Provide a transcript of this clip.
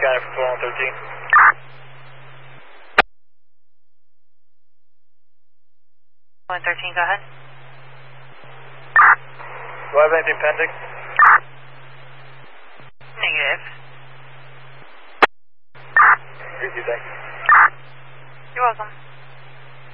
got it for 1213. One 13, go ahead. Do I have anything pending? Negative. Thank you. You're welcome.